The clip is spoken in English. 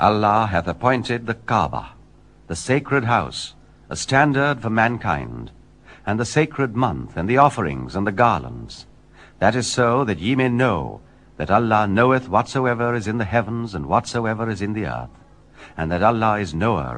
Allah hath appointed the Kaaba, the sacred house, a standard for mankind, and the sacred month, and the offerings, and the garlands. That is so that ye may know that Allah knoweth whatsoever is in the heavens and whatsoever is in the earth, and that Allah is knower